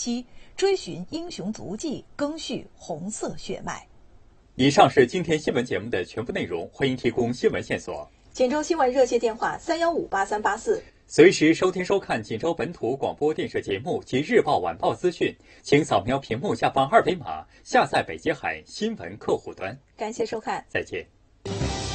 期，追寻英雄足迹，赓续红色血脉。 以上是今天新闻节目的全部内容，欢迎提供新闻线索。 锦州新闻热线电话3158384。 随时收听收看锦州本土广播电视节目及日报晚报资讯，请扫描屏幕下方二维码下载北极海新闻客户端。 感谢收看， 再见。